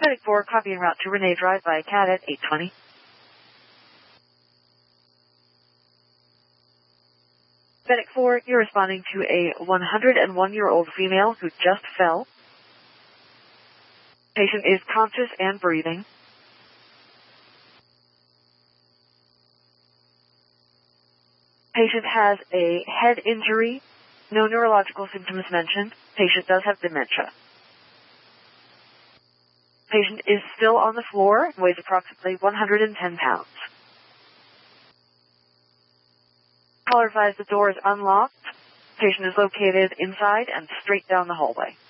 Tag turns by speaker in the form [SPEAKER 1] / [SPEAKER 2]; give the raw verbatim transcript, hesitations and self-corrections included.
[SPEAKER 1] Medic four, copy en route to Renee Drive by C A D at eight twenty. Medic four, you're responding to a one hundred one-year-old female who just fell. Patient is conscious and breathing. Patient has a head injury, no neurological symptoms mentioned. Patient does have dementia. Patient is still on the floor and weighs approximately one hundred ten pounds. Caller advised the door is unlocked. Patient is located inside and straight down the hallway.